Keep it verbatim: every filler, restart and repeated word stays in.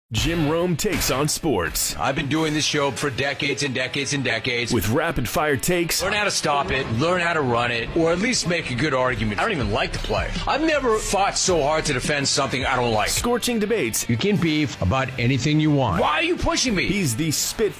Jim Rome takes on sports. I've been doing this show for decades and decades and decades. With rapid-fire takes. Learn how to stop it, learn how to run it, or at least make a good argument. I don't even like to play. I've never fought so hard to defend something I don't like. Scorching debates. You can beef about anything you want. Why are you pushing me? He's the Spitfire.